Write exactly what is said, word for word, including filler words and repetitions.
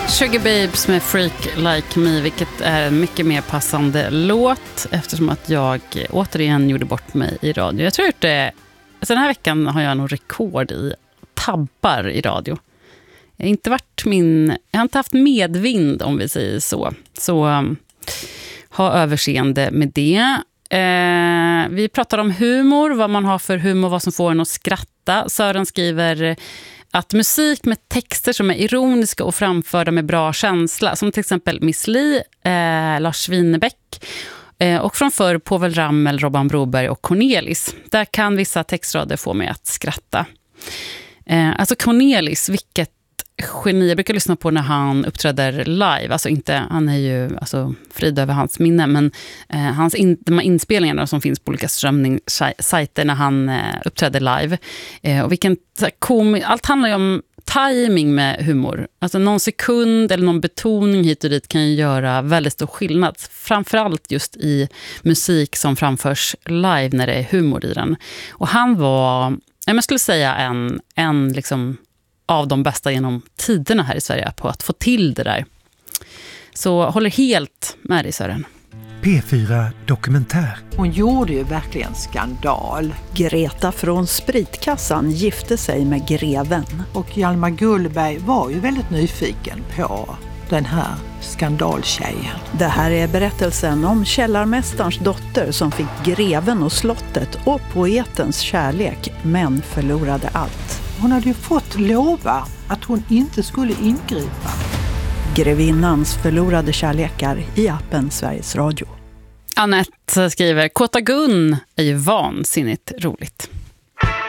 Sugar Babes med Freak Like Me, vilket är en mycket mer passande låt eftersom att jag återigen gjorde bort mig i radio. Jag tror att det, alltså den här veckan har jag nog rekord i tabbar i radio. Jag har inte varit min, jag har inte haft medvind om vi säger så. Så um, ha överseende med det. Eh, vi pratar om humor, vad man har för humor, vad som får en att skratta. Sören skriver att musik med texter som är ironiska och framförda med bra känsla, som till exempel Miss Li, eh, Lars Winnerbäck eh, och från förr Povel Ramel, Robban Broberg och Cornelis. Där kan vissa textrader få mig att skratta. Eh, alltså Cornelis, vilket geni. Jag brukar lyssna på när han uppträder live. Alltså inte, han är ju alltså, frid över hans minne, men eh, hans in, de här inspelningarna som finns på olika strömningssajter när han eh, uppträder live. Eh, och vilken kom, allt handlar ju om timing med humor. Alltså någon sekund eller någon betoning hit och dit kan ju göra väldigt stor skillnad. Framförallt just i musik som framförs live när det är humor i den. Och han var, jag skulle säga en, en liksom av de bästa genom tiderna här i Sverige på att få till det där. Så håller helt med dig, Sören. P fyra Dokumentär. Hon gjorde ju verkligen skandal. Greta från Spritkassan gifte sig med greven. Och Hjalmar Gullberg var ju väldigt nyfiken på den här skandaltjejen. Det här är berättelsen om källarmästarens dotter som fick greven och slottet och poetens kärlek, men förlorade allt. Hon hade ju fått lova att hon inte skulle ingripa. Grevinnans förlorade kärlekar i appen Sveriges Radio. Annette skriver, Kåta Gun är ju vansinnigt roligt.